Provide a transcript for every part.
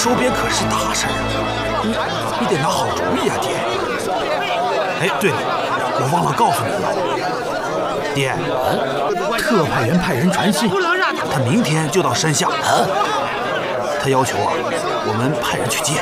收编可是大事儿，你得拿好主意啊，爹。哎，对了，我忘了告诉你了，爹，特派员派人传信，他明天就到山下，他要求啊，我们派人去接。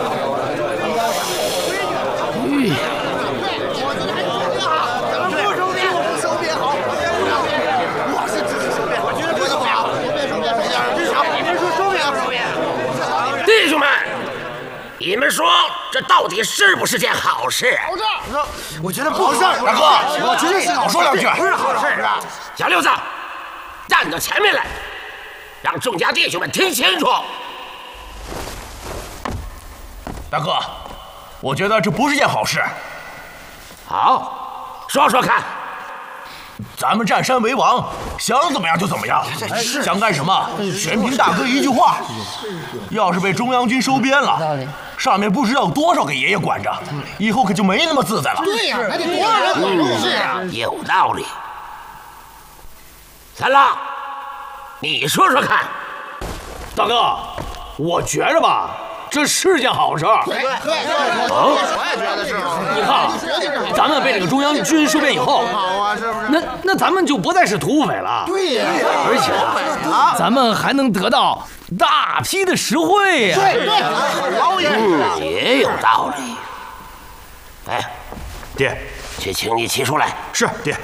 弟兄们，你们说这到底是不是件好事？ 好事，我觉得不好事。大哥，我绝对是少说两句， 不是好事啊！小六子，站到前面来，让众家弟兄们听清楚。 大哥，我觉得这不是件好事。 好，说说看。 咱们占山为王，想怎么样就怎么样，想干什么全凭大哥一句话。要是被中央军收编了，上面不知道有多少个爷爷管着，以后可就没那么自在了。 对呀，还得多少人管着？是啊， 有道理。三郎，你说说看。 大哥，我觉着吧，这是件好事。 对，我也觉得是。 你看，咱们被这个中央军收编以后， 好啊，是不是？ 那咱们就不再是土匪了。 对呀， 而且咱们还能得到大批的实惠呀。 对，老也也有道理。哎， 爹， 去请你骑出来。 是爹。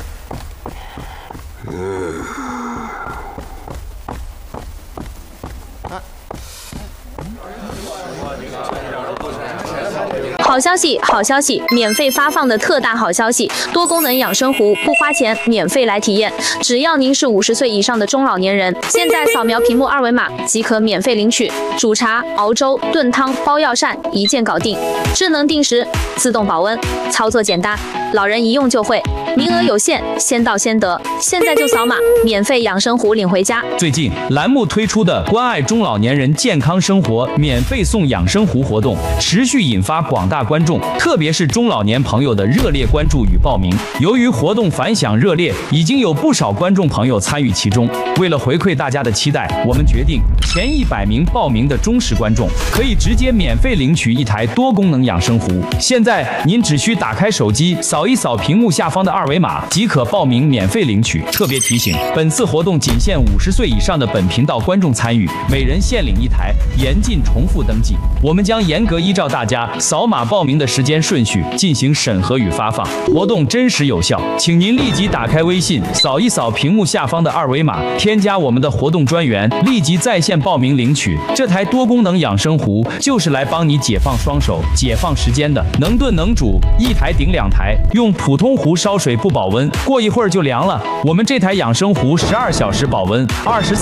好消息，好消息！免费发放的特大好消息，多功能养生壶不花钱，免费来体验。只要您是50岁以上的中老年人，现在扫描屏幕二维码即可免费领取。煮茶、熬粥、炖汤、包药膳，一键搞定。智能定时，自动保温，操作简单，老人一用就会。名额有限，先到先得。现在就扫码，免费养生壶领回家。 最近栏目推出的关爱中老年人健康生活免费送养生壶活动，持续引发广大观众，特别是中老年朋友的热烈关注与报名。由于活动反响热烈，已经有不少观众朋友参与其中。为了回馈大家的期待，我们决定前100名报名的忠实观众可以直接免费领取一台多功能养生壶。现在您只需打开手机，扫一扫屏幕下方的二维码，即可报名免费领取。特别提醒，本次活动仅限50岁以上的本频道观众参与，每人限领一台，严禁重复登记。我们将严格依照大家扫码报名的时间顺序进行审核与发放，活动真实有效，请您立即打开微信，扫一扫屏幕下方的二维码，添加我们的活动专员，立即在线报名领取。这台多功能养生壶就是来帮你解放双手、解放时间的，能炖能煮，一台顶2台，用普通壶烧水不保温，过一会儿就凉了。我们这台养生壶12小时保温，24